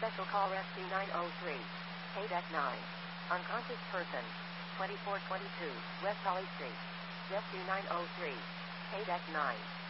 Special call Rescue 903. KDEC 9. Unconscious person. 2422 West Holly Street. Rescue 903. KDEC 9.